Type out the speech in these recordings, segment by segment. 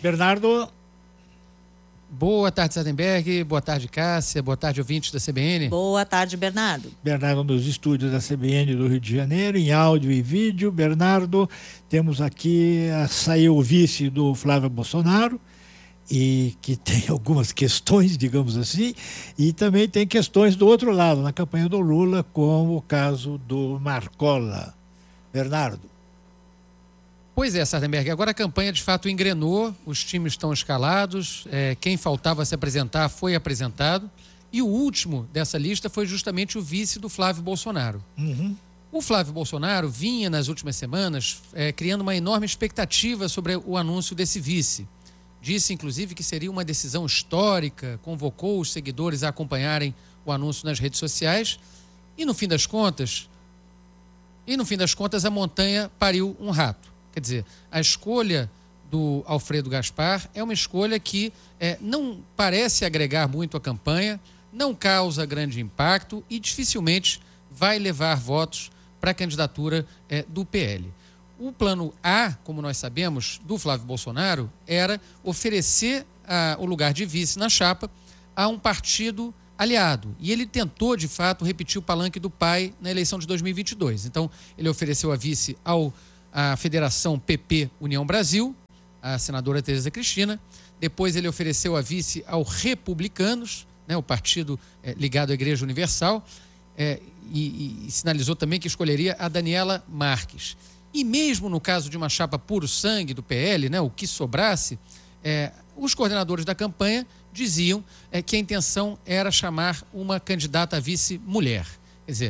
Bernardo. Boa tarde, Sardenberg. Boa tarde, Cássia. Boa tarde, ouvintes da CBN. Boa tarde, Bernardo. Bernardo nos estúdios da CBN do Rio de Janeiro, em áudio e vídeo. Bernardo, temos aqui, saiu o vice do Flávio Bolsonaro, e que tem algumas questões, digamos assim, e também tem questões do outro lado, na campanha do Lula, como o caso do Marcola. Bernardo. Pois é, Sardenberg, agora a campanha de fato engrenou, os times estão escalados, quem faltava se apresentar foi apresentado, e o último dessa lista foi justamente o vice do Flávio Bolsonaro. O Flávio Bolsonaro vinha nas últimas semanas criando uma enorme expectativa sobre o anúncio desse vice. Disse, inclusive, que seria uma decisão histórica, convocou os seguidores a acompanharem o anúncio nas redes sociais, e no fim das contas, a montanha pariu um rato. Quer dizer, a escolha do Alfredo Gaspar é uma escolha que não parece agregar muito à campanha, não causa grande impacto e dificilmente vai levar votos para a candidatura do PL. O plano A, como nós sabemos, do Flávio Bolsonaro, era oferecer o lugar de vice na chapa a um partido aliado. E ele tentou, de fato, repetir o palanque do pai na eleição de 2022. Então, ele ofereceu a vice à Federação PP União Brasil, a senadora Tereza Cristina. Depois ele ofereceu a vice ao Republicanos, o partido ligado à Igreja Universal, e sinalizou também que escolheria a Daniela Marques. E mesmo no caso de uma chapa puro sangue do PL, o que sobrasse, os coordenadores da campanha diziam que a intenção era chamar uma candidata a vice mulher. Quer dizer,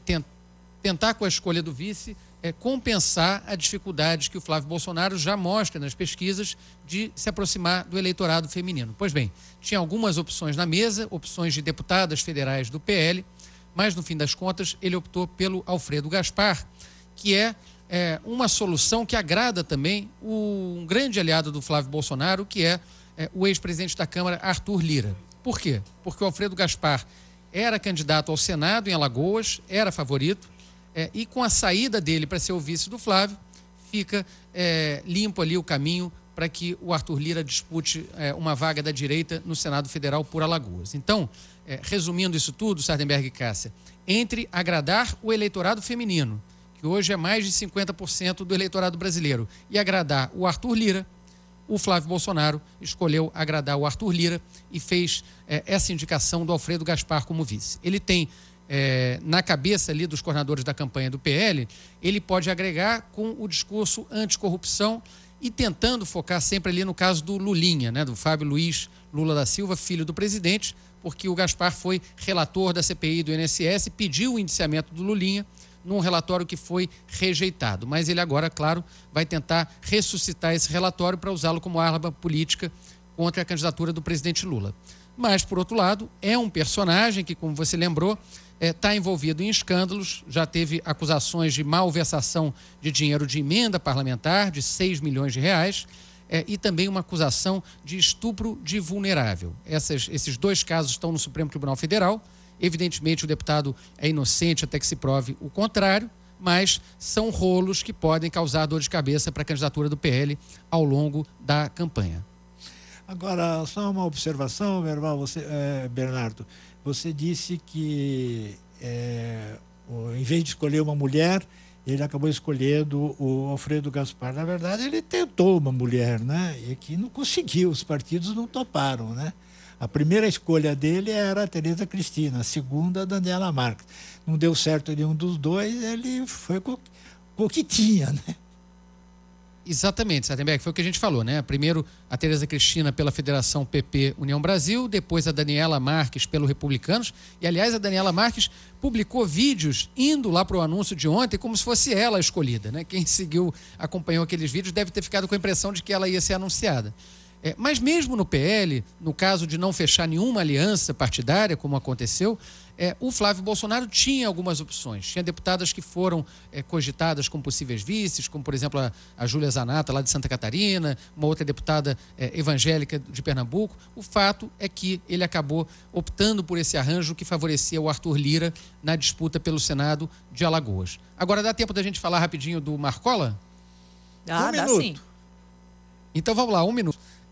tentar com a escolha do vice compensar a dificuldade que o Flávio Bolsonaro já mostra nas pesquisas de se aproximar do eleitorado feminino. Pois bem, tinha algumas opções na mesa, opções de deputadas federais do PL, mas no fim das contas ele optou pelo Alfredo Gaspar, que é uma solução que agrada também um grande aliado do Flávio Bolsonaro, que é o ex-presidente da Câmara, Arthur Lira. Por quê? Porque o Alfredo Gaspar era candidato ao Senado em Alagoas, era favorito, e com a saída dele para ser o vice do Flávio, fica limpo ali o caminho para que o Arthur Lira dispute uma vaga da direita no Senado Federal por Alagoas. Então, resumindo isso tudo, Sardenberg e Cássia, entre agradar o eleitorado feminino, que hoje é mais de 50% do eleitorado brasileiro, e agradar o Arthur Lira, o Flávio Bolsonaro escolheu agradar o Arthur Lira e fez essa indicação do Alfredo Gaspar como vice. Ele tem na cabeça ali dos coordenadores da campanha do PL, ele pode agregar com o discurso anticorrupção e tentando focar sempre ali no caso do Lulinha, do Fábio Luiz Lula da Silva, filho do presidente, porque o Gaspar foi relator da CPI do INSS, pediu o indiciamento do Lulinha num relatório que foi rejeitado. Mas ele agora, claro, vai tentar ressuscitar esse relatório para usá-lo como arma política contra a candidatura do presidente Lula. Mas, por outro lado, é um personagem que, como você lembrou, está envolvido em escândalos, já teve acusações de malversação de dinheiro de emenda parlamentar de 6 milhões de reais e também uma acusação de estupro de vulnerável. Esses dois casos estão no Supremo Tribunal Federal. Evidentemente, o deputado é inocente até que se prove o contrário, mas são rolos que podem causar dor de cabeça para a candidatura do PL ao longo da campanha. Agora, só uma observação, Bernardo. Você disse que, em vez de escolher uma mulher, ele acabou escolhendo o Alfredo Gaspar. Na verdade, ele tentou uma mulher, e que não conseguiu, os partidos não toparam, A primeira escolha dele era a Tereza Cristina, a segunda a Daniela Marques. Não deu certo nenhum dos dois, ele foi com o que tinha, Exatamente, Sardenberg, foi o que a gente falou, Primeiro a Tereza Cristina pela Federação PP União Brasil, depois a Daniela Marques pelo Republicanos, e aliás a Daniela Marques publicou vídeos indo lá para o anúncio de ontem como se fosse ela a escolhida, Quem acompanhou aqueles vídeos deve ter ficado com a impressão de que ela ia ser anunciada. Mas mesmo no PL, no caso de não fechar nenhuma aliança partidária, como aconteceu, o Flávio Bolsonaro tinha algumas opções. Tinha deputadas que foram cogitadas como possíveis vices, como, por exemplo, a Júlia Zanata, lá de Santa Catarina, uma outra deputada evangélica de Pernambuco. O fato é que ele acabou optando por esse arranjo que favorecia o Arthur Lira na disputa pelo Senado de Alagoas. Agora, dá tempo da gente falar rapidinho do Marcola? Dá minuto. sim. Então, vamos lá, 1 minuto.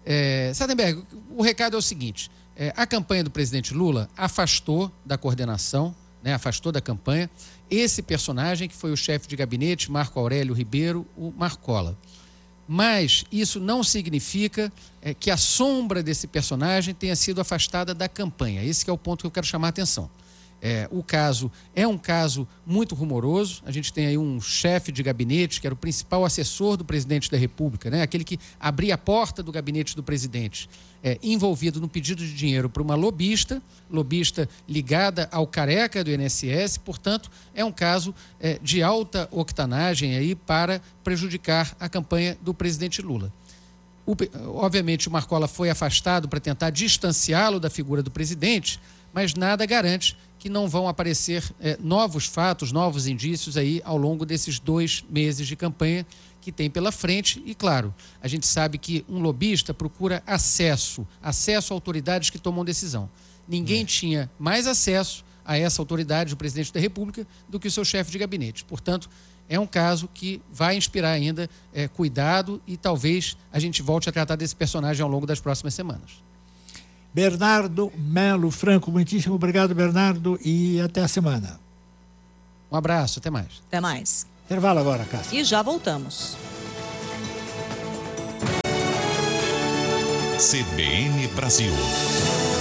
Sardenberg, o recado é o seguinte: a campanha do presidente Lula afastou da coordenação, né, afastou da campanha, esse personagem que foi o chefe de gabinete, Marco Aurélio Ribeiro, o Marcola. Mas isso não significa que a sombra desse personagem tenha sido afastada da campanha. Esse que é o ponto que eu quero chamar a atenção. O caso é um caso muito rumoroso. A gente tem aí um chefe de gabinete, que era o principal assessor do presidente da República, né? Aquele que abria a porta do gabinete do presidente, envolvido no pedido de dinheiro para uma lobista ligada ao careca do INSS. Portanto, é um caso de alta octanagem aí para prejudicar a campanha do presidente Lula. Obviamente, o Marcola foi afastado para tentar distanciá-lo da figura do presidente, mas nada garante que não vão aparecer novos fatos, novos indícios aí ao longo desses 2 meses de campanha que tem pela frente. E, claro, a gente sabe que um lobista procura acesso a autoridades que tomam decisão. Ninguém tinha mais acesso a essa autoridade, o presidente da República, do que o seu chefe de gabinete. Portanto, é um caso que vai inspirar ainda cuidado e talvez a gente volte a tratar desse personagem ao longo das próximas semanas. Bernardo Melo Franco, muitíssimo obrigado, Bernardo, e até a semana. Um abraço, até mais. Até mais. Intervalo agora, Cássia. E já voltamos. CBN Brasil.